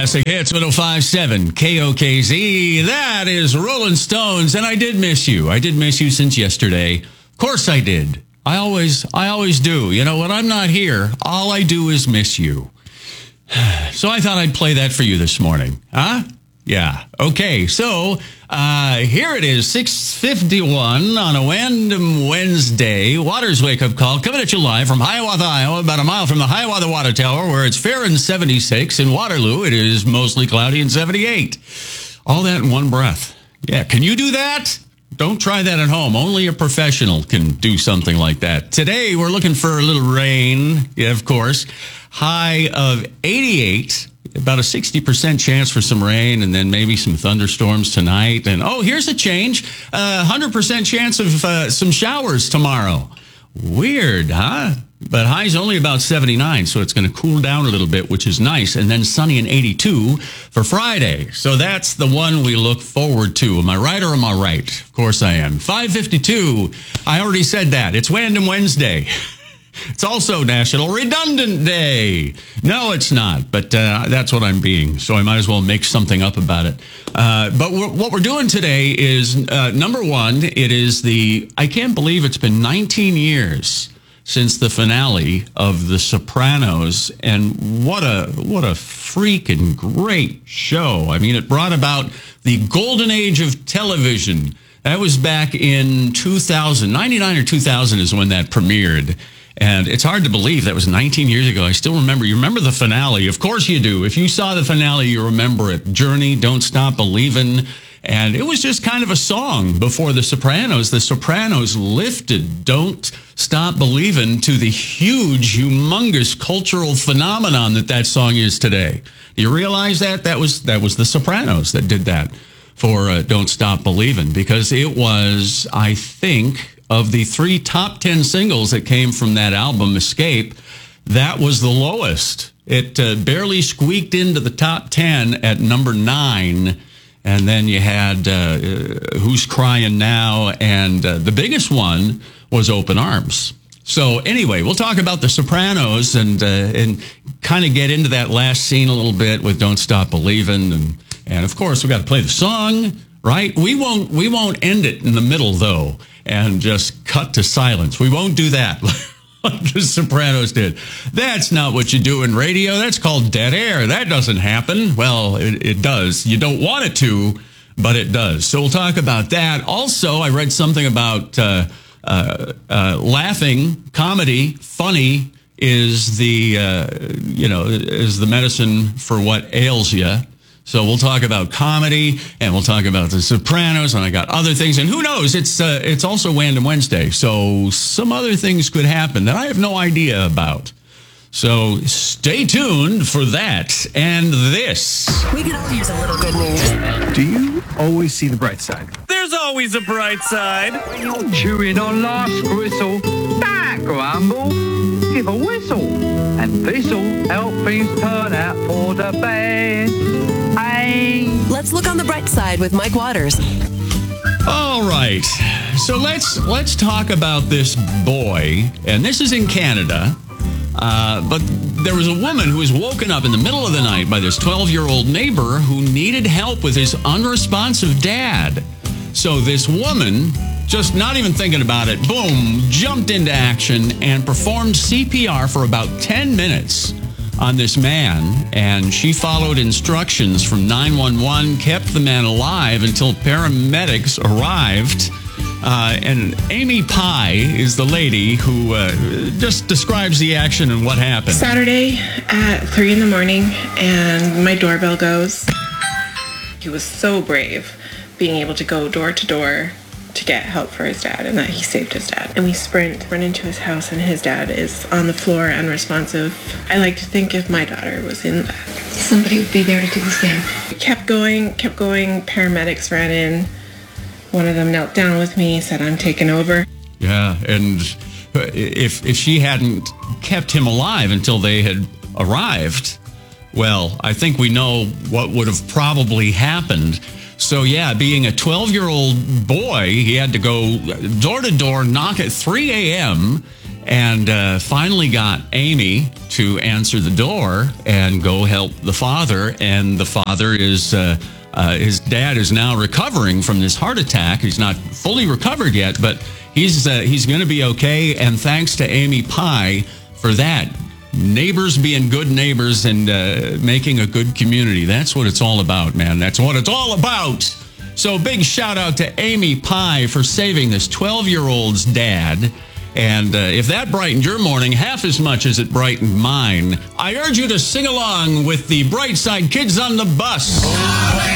Classic Hits 105.7 KOKZ. That is Rolling Stones, and I did miss you. I did miss you since yesterday. Of course I did. I always do. You know, when I'm not here, all I do is miss you. So I thought I'd play that for you this morning. Huh? Yeah. Okay. So here it is, 6:51 on a random Wednesday. Waters Wake Up Call coming at you live from Hiawatha, Iowa, about a mile from the Hiawatha Water Tower, where it's fair and 76. In Waterloo, it is mostly cloudy and 78. All that in one breath. Yeah. Can you do that? Don't try that at home. Only a professional can do something like that. Today, we're looking for a little rain. Yeah, of course. High of 88. About a 60% chance for some rain, and then maybe some thunderstorms tonight. And, oh, here's a change. 100% chance of some showers tomorrow. Weird, huh? But high's only about 79, so it's going to cool down a little bit, which is nice. And then sunny and 82 for Friday. So that's the one we look forward to. Am I right or am I right? Of course I am. 5:52. I already said that. It's Random Wednesday. It's also National Redundant Day. No, it's not, but that's what I'm being, so I might as well make something up about it. But what we're doing today is, number one, it is I can't believe it's been 19 years since the finale of The Sopranos, and what a freaking great show. I mean, it brought about the golden age of television. That was back in 2000, 99 or 2000 is when that premiered. And it's hard to believe that was 19 years ago. I still remember. You remember the finale? Of course you do. If you saw the finale, you remember it. Journey, Don't Stop Believin'. And it was just kind of a song before The Sopranos. The Sopranos lifted Don't Stop Believin' to the huge, humongous cultural phenomenon that song is today. Do you realize that? That was The Sopranos that did that for Don't Stop Believin', because it was, I think, of the 3 top 10 singles that came from that album, Escape, that was the lowest. It barely squeaked into the top 10 at number 9. And then you had Who's Crying Now? And the biggest one was Open Arms. So anyway, we'll talk about The Sopranos and kind of get into that last scene a little bit with Don't Stop Believin'. And of course, we got to play the song, right? We won't end it in the middle, though, and just cut to silence. We won't do that like The Sopranos did. That's not what you do in radio. That's called dead air. That doesn't happen. Well, it does. You don't want it to, but it does. So we'll talk about that. Also, I read something about laughing, comedy, funny is is the medicine for what ails you. So we'll talk about comedy, and we'll talk about The Sopranos, and I got other things. And who knows? It's also Random Wednesday, so some other things could happen that I have no idea about. So stay tuned for that and this. We could all use a little good news. Do you always see the bright side? There's always a bright side. When you're chewing on last gristle, don't grumble, give a whistle, and this'll help things turn out for the best. Hey. Let's look on the bright side with Mike Waters. All right, so let's talk about this boy, and this is in Canada. But there was a woman who was woken up in the middle of the night by this 12-year-old neighbor who needed help with his unresponsive dad. So this woman, just not even thinking about it, boom, jumped into action and performed CPR for about 10 minutes on this man. And she followed instructions from 911, kept the man alive until paramedics arrived. And Amy Pye is the lady who just describes the action and what happened. Saturday at 3 in the morning, and my doorbell goes. He was so brave, being able to go door to door to get help for his dad, and that he saved his dad. And we run into his house, and his dad is on the floor, unresponsive. I like to think if my daughter was in that, somebody would be there to do the same. Kept going. Paramedics ran in. One of them knelt down with me, said, "I'm taking over." Yeah, and if she hadn't kept him alive until they had arrived, well, I think we know what would have probably happened. So, yeah, being a 12-year-old boy, he had to go door to door, knock at 3 a.m., and finally got Amy to answer the door and go help the father. And the father is, his dad is now recovering from this heart attack. He's not fully recovered yet, but he's going to be okay. And thanks to Amy Pye for that. Neighbors being good neighbors and making a good community. That's what it's all about, man. That's what it's all about. So big shout out to Amy Pye for saving this 12-year-old's dad. And if that brightened your morning half as much as it brightened mine, I urge you to sing along with the Brightside Kids on the Bus.